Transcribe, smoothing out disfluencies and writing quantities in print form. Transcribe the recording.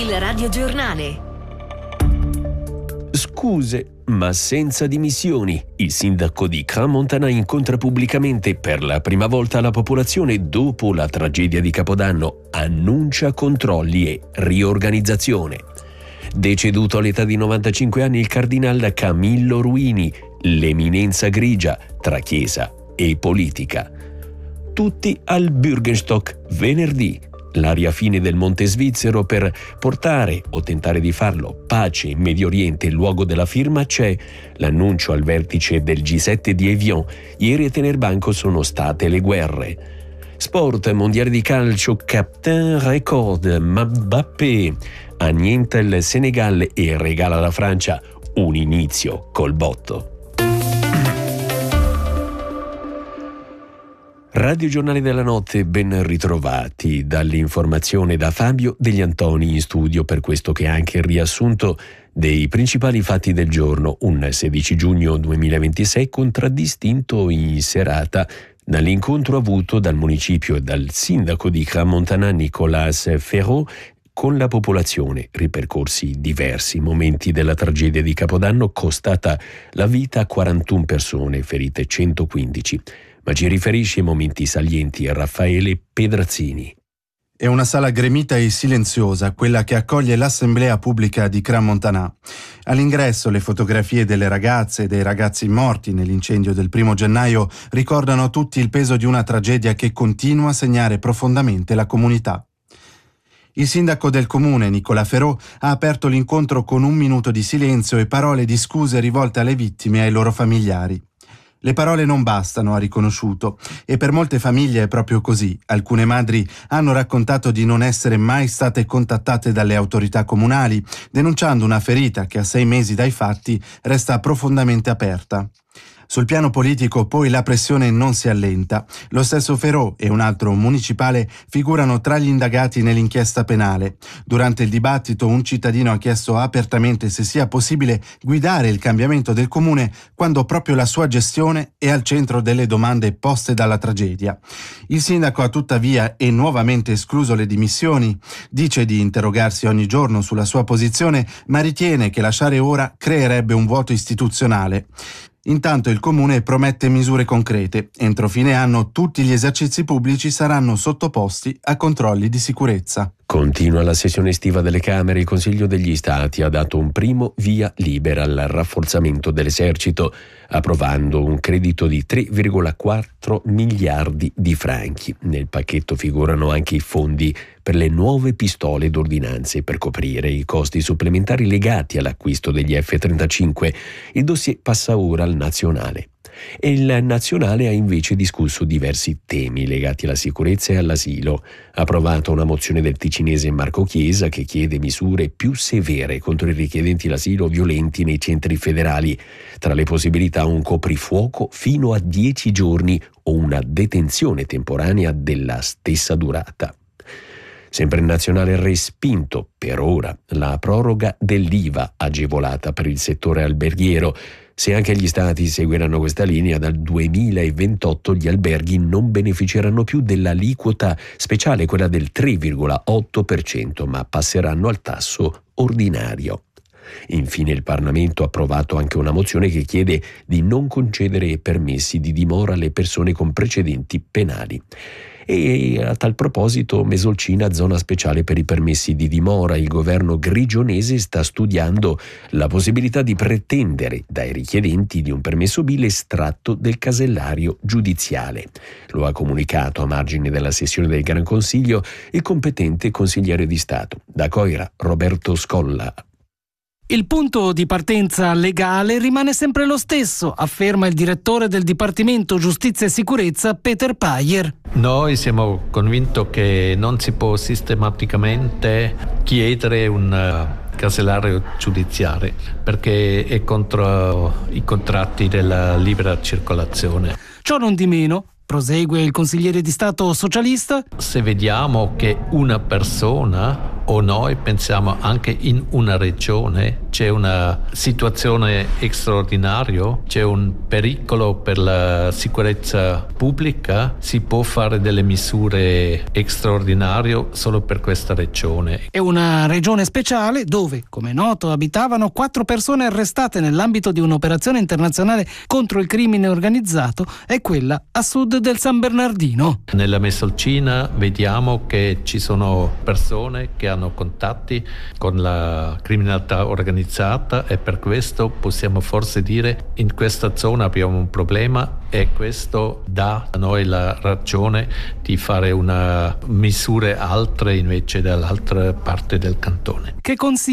Il radiogiornale. Scuse, ma senza dimissioni. Il sindaco di Crans-Montana incontra pubblicamente per la prima volta la popolazione dopo la tragedia di Capodanno. Annuncia controlli e riorganizzazione. Deceduto all'età di 95 anni il cardinal Camillo Ruini, l'eminenza grigia tra chiesa e politica. Tutti al Bürgenstock venerdì. L'aria fine del Monte Svizzero per portare, o tentare di farlo, pace in Medio Oriente. Il luogo della firma c'è. L'annuncio al vertice del G7 di Evian. Ieri a tener banco sono state le guerre. Sport, mondiale di calcio, captain record, Mbappé annienta il Senegal e regala alla Francia un inizio col botto. Radio Giornale della Notte, ben ritrovati. Dall'informazione da Fabio Degli Antoni in studio per questo che è anche il riassunto dei principali fatti del giorno. Un 16 giugno 2026 contraddistinto in serata dall'incontro avuto dal municipio e dal sindaco di Crans-Montana Nicolas Ferraud con la popolazione. Ripercorsi diversi momenti della tragedia di Capodanno, costata la vita a 41 persone, ferite 115. Ma ci riferisce ai momenti salienti a Raffaele Pedrazzini. È una sala gremita e silenziosa, quella che accoglie l'assemblea pubblica di Crans-Montana. All'ingresso le fotografie delle ragazze e dei ragazzi morti nell'incendio del 1 gennaio ricordano a tutti il peso di una tragedia che continua a segnare profondamente la comunità. Il sindaco del comune, Nicolas Ferraud, ha aperto l'incontro con un minuto di silenzio e parole di scuse rivolte alle vittime e ai loro familiari. Le parole non bastano, ha riconosciuto, e per molte famiglie è proprio così. Alcune madri hanno raccontato di non essere mai state contattate dalle autorità comunali, denunciando una ferita che a 6 mesi dai fatti resta profondamente aperta. Sul piano politico poi la pressione non si allenta. Lo stesso Ferraud e un altro municipale figurano tra gli indagati nell'inchiesta penale. Durante il dibattito un cittadino ha chiesto apertamente se sia possibile guidare il cambiamento del comune quando proprio la sua gestione è al centro delle domande poste dalla tragedia. Il sindaco ha tuttavia e nuovamente escluso le dimissioni. Dice di interrogarsi ogni giorno sulla sua posizione, ma ritiene che lasciare ora creerebbe un vuoto istituzionale. Intanto il comune promette misure concrete. Entro fine anno tutti gli esercizi pubblici saranno sottoposti a controlli di sicurezza. Continua la sessione estiva delle Camere. Il Consiglio degli Stati ha dato un primo via libera al rafforzamento dell'esercito, approvando un credito di 3,4 miliardi di franchi. Nel pacchetto figurano anche i fondi per le nuove pistole ed ordinanze per coprire i costi supplementari legati all'acquisto degli F-35. Il dossier passa ora al nazionale. E il nazionale ha invece discusso diversi temi legati alla sicurezza e all'asilo. Ha approvato una mozione del ticinese Marco Chiesa che chiede misure più severe contro i richiedenti l'asilo violenti nei centri federali. Tra le possibilità un coprifuoco fino a 10 giorni o una detenzione temporanea della stessa durata. Sempre il nazionale respinto per ora la proroga dell'IVA agevolata per il settore alberghiero. Se anche gli stati seguiranno questa linea, dal 2028 gli alberghi non beneficeranno più dell'aliquota speciale, quella del 3,8%, ma passeranno al tasso ordinario. Infine il Parlamento ha approvato anche una mozione che chiede di non concedere permessi di dimora alle persone con precedenti penali. E a tal proposito Mesolcina, zona speciale per i permessi di dimora. Il governo grigionese sta studiando la possibilità di pretendere dai richiedenti di un permesso B l'estratto del casellario giudiziale. Lo ha comunicato a margine della sessione del Gran Consiglio il competente consigliere di Stato. Da Coira, Roberto Scolla. Il punto di partenza legale rimane sempre lo stesso, afferma il direttore del Dipartimento Giustizia e Sicurezza Peter Payer. Noi siamo convinti che non si può sistematicamente chiedere un casellario giudiziale perché è contro i contratti della libera circolazione. Ciò non di meno, prosegue il consigliere di Stato socialista, se vediamo che una persona o noi pensiamo anche in una regione c'è una situazione straordinaria, c'è un pericolo per la sicurezza pubblica, si può fare delle misure straordinarie solo per questa regione. È una regione speciale dove, come è noto, abitavano 4 persone arrestate nell'ambito di un'operazione internazionale contro il crimine organizzato, è quella a sud del San Bernardino. Nella Mesolcina vediamo che ci sono persone che hanno contatti con la criminalità organizzata e per questo possiamo forse dire in questa zona abbiamo un problema e questo dà a noi la ragione di fare una misure altre invece dall'altra parte del cantone. Che consigli